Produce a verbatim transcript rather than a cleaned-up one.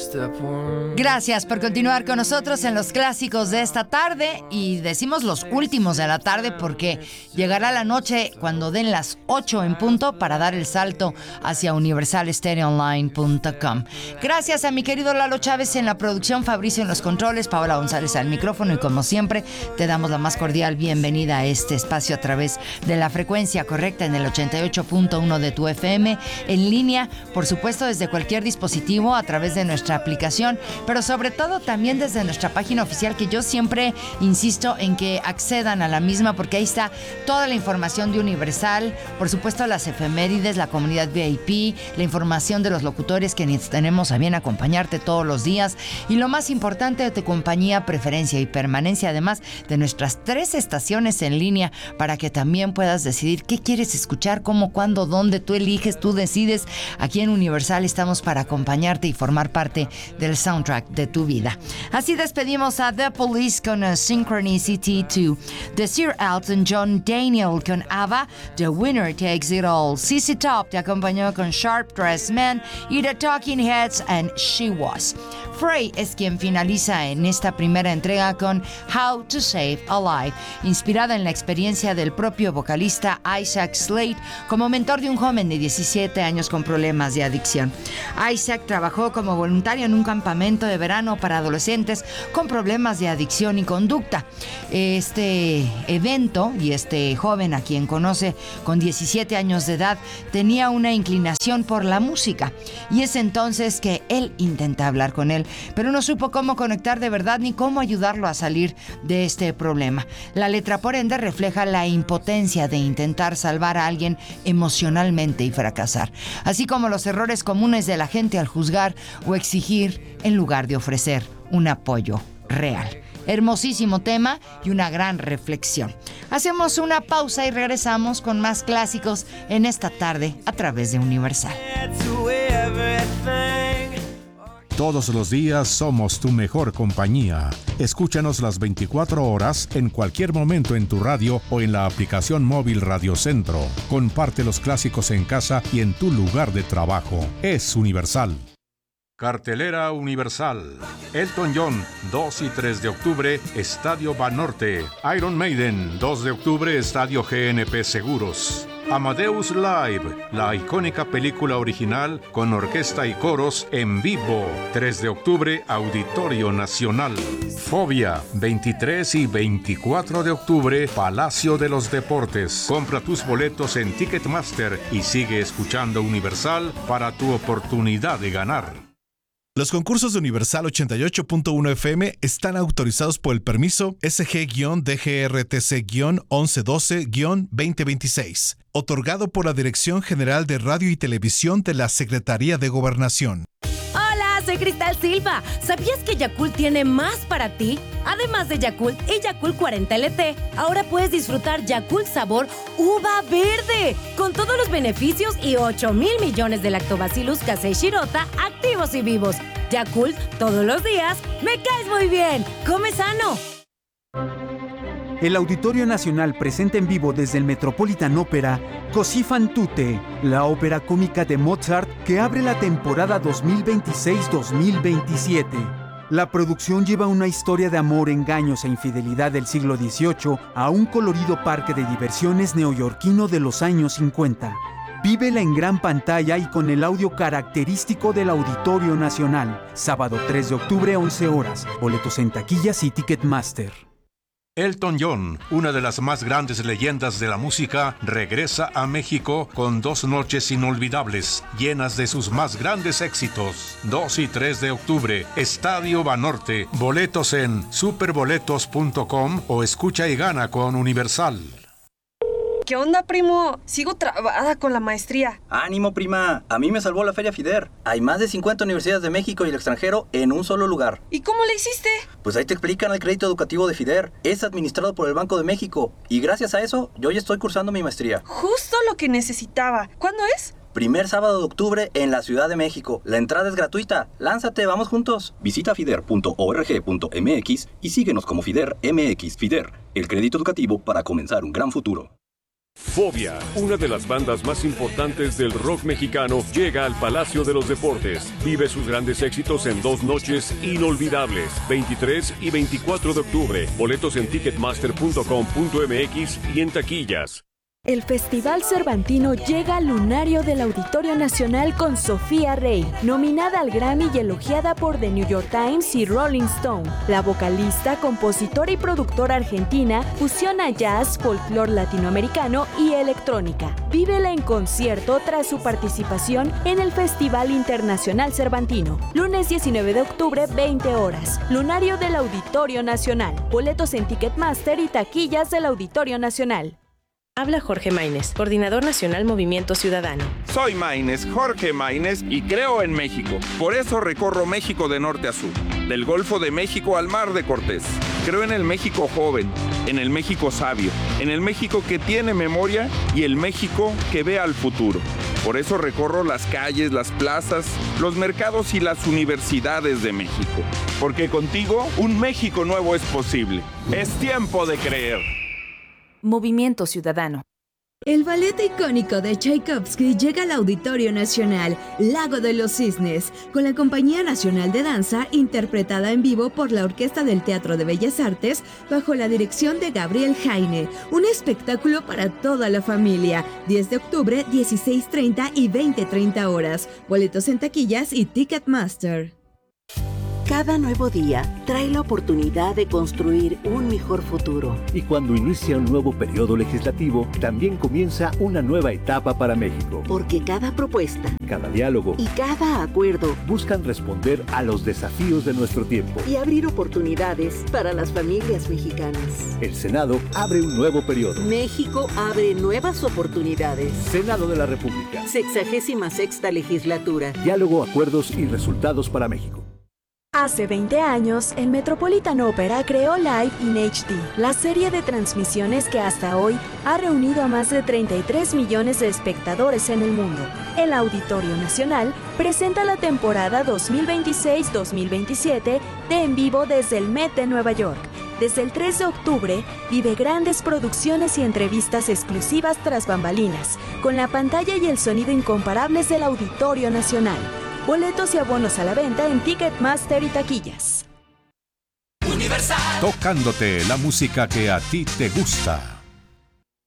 Gracias por continuar con nosotros en los clásicos de esta tarde, y decimos los últimos de la tarde porque llegará la noche cuando den las ocho en punto para dar el salto hacia universal stereo online punto com. Gracias a mi querido Lalo Chávez en la producción, Fabricio en los controles, Paola González al micrófono, y como siempre te damos la más cordial bienvenida a este espacio a través de la frecuencia correcta en el ochenta y ocho punto uno de tu F M, en línea, por supuesto desde cualquier dispositivo a través de nuestra aplicación, pero sobre todo también desde nuestra página oficial, que yo siempre insisto en que accedan a la misma porque ahí está toda la información de Universal, por supuesto las efemérides, la comunidad V I P, la información de los locutores que tenemos a bien acompañarte todos los días, y lo más importante, de tu compañía, preferencia y permanencia, además de nuestras tres estaciones en línea, para que también puedas decidir qué quieres escuchar, cómo, cuándo, dónde. Tú eliges, tú decides. Aquí en Universal estamos para acompañarte y formar parte del soundtrack de tu vida. Así despedimos a The Police con uh, Synchronicity dos, de Sir Elton John Daniel con ABBA, The Winner Takes It All. C C Top te acompañó con Sharp Dressed Man y The Talking Heads and She Was. Frey es quien finaliza en esta primera entrega con How to Save a Life, inspirada en la experiencia del propio vocalista Isaac Slade como mentor de un joven de diecisiete años con problemas de adicción. Isaac trabajó como voluntario en un campamento de verano para adolescentes con problemas de adicción y conducta. Este evento y este joven, a quien conoce con diecisiete años de edad, tenía una inclinación por la música, y es entonces que él intenta hablar con él, pero no supo cómo conectar de verdad ni cómo ayudarlo a salir de este problema. La letra, por ende, refleja la impotencia de intentar salvar a alguien emocionalmente y fracasar, así como los errores comunes de la gente al juzgar o exigir en lugar de ofrecer un apoyo real. Hermosísimo tema y una gran reflexión. Hacemos una pausa y regresamos con más clásicos en esta tarde a través de Universal. Todos los días somos tu mejor compañía. Escúchanos las veinticuatro horas en cualquier momento en tu radio o en la aplicación móvil Radio Centro. Comparte los clásicos en casa y en tu lugar de trabajo. Es Universal. Cartelera Universal. Elton John, dos y tres de octubre, Estadio Banorte. Iron Maiden, dos de octubre, Estadio G N P Seguros. Amadeus Live, la icónica película original con orquesta y coros en vivo, tres de octubre, Auditorio Nacional. Fobia, veintitrés y veinticuatro de octubre, Palacio de los Deportes. Compra tus boletos en Ticketmaster y sigue escuchando Universal para tu oportunidad de ganar. Los concursos de Universal ochenta y ocho punto uno F M están autorizados por el permiso S G D G R T C once doce veinte veintiséis, otorgado por la Dirección General de Radio y Televisión de la Secretaría de Gobernación. Hola, soy Cristal Silva. ¿Sabías que Yakult tiene más para ti? Además de Yakult y Yakult cuarenta L T, ahora puedes disfrutar Yakult sabor uva verde, con todos los beneficios y ocho mil millones de Lactobacillus casei shirota activos y vivos. Yakult, todos los días, me caes muy bien. ¡Come sano! El Auditorio Nacional presenta en vivo desde el Metropolitan Opera Così fan tutte, la ópera cómica de Mozart que abre la temporada dos mil veintiséis dos mil veintisiete. La producción lleva una historia de amor, engaños e infidelidad del siglo dieciocho a un colorido parque de diversiones neoyorquino de los años cincuenta. Vívela en gran pantalla y con el audio característico del Auditorio Nacional. Sábado tres de octubre, once horas. Boletos en taquillas y Ticketmaster. Elton John, una de las más grandes leyendas de la música, regresa a México con dos noches inolvidables, llenas de sus más grandes éxitos. dos y tres de octubre, Estadio Banorte. Boletos en superboletos punto com o escucha y gana con Universal. ¿Qué onda, primo? Sigo trabada con la maestría. ¡Ánimo, prima! A mí me salvó la Feria FIDER. Hay más de cincuenta universidades de México y el extranjero en un solo lugar. ¿Y cómo le hiciste? Pues ahí te explican el crédito educativo de FIDER. Es administrado por el Banco de México. Y gracias a eso, yo ya estoy cursando mi maestría. Justo lo que necesitaba. ¿Cuándo es? Primer sábado de octubre en la Ciudad de México. La entrada es gratuita. Lánzate, vamos juntos. Visita fider punto org punto m x y síguenos como FIDER M X. FIDER, el crédito educativo para comenzar un gran futuro. Fobia, una de las bandas más importantes del rock mexicano, llega al Palacio de los Deportes. Vive sus grandes éxitos en dos noches inolvidables, veintitrés y veinticuatro de octubre. Boletos en ticketmaster punto com punto m x y en taquillas. El Festival Cervantino llega al lunario del Auditorio Nacional con Sofía Rey, nominada al Grammy y elogiada por The New York Times y Rolling Stone. La vocalista, compositora y productora argentina fusiona jazz, folclore latinoamericano y electrónica. Vívela en concierto tras su participación en el Festival Internacional Cervantino. Lunes diecinueve de octubre, veinte horas. Lunario del Auditorio Nacional. Boletos en Ticketmaster y taquillas del Auditorio Nacional. Habla Jorge Maínez, Coordinador Nacional Movimiento Ciudadano. Soy Maínez, Jorge Maínez, y creo en México. Por eso recorro México de norte a sur, del Golfo de México al Mar de Cortés. Creo en el México joven, en el México sabio, en el México que tiene memoria y el México que ve al futuro. Por eso recorro las calles, las plazas, los mercados y las universidades de México. Porque contigo, un México nuevo es posible. Es tiempo de creer. Movimiento Ciudadano. El ballet icónico de Tchaikovsky llega al Auditorio Nacional, Lago de los Cisnes, con la Compañía Nacional de Danza, interpretada en vivo por la Orquesta del Teatro de Bellas Artes, bajo la dirección de Gabriel Jaine. Un espectáculo para toda la familia. diez de octubre, dieciséis treinta y veinte treinta horas. Boletos en taquillas y Ticketmaster. Cada nuevo día trae la oportunidad de construir un mejor futuro. Y cuando inicia un nuevo periodo legislativo, también comienza una nueva etapa para México. Porque cada propuesta, cada diálogo y cada acuerdo buscan responder a los desafíos de nuestro tiempo y abrir oportunidades para las familias mexicanas. El Senado abre un nuevo periodo. México abre nuevas oportunidades. Senado de la República. Sexagésima sexta legislatura. Diálogo, acuerdos y resultados para México. Hace veinte años, el Metropolitan Opera creó Live in H D, la serie de transmisiones que hasta hoy ha reunido a más de treinta y tres millones de espectadores en el mundo. El Auditorio Nacional presenta la temporada dos mil veintiséis dos mil veintisiete de En Vivo desde el Met de Nueva York. Desde el tres de octubre, vive grandes producciones y entrevistas exclusivas tras bambalinas, con la pantalla y el sonido incomparables del Auditorio Nacional. Boletos y abonos a la venta en Ticketmaster y taquillas. Universal. Tocándote la música que a ti te gusta.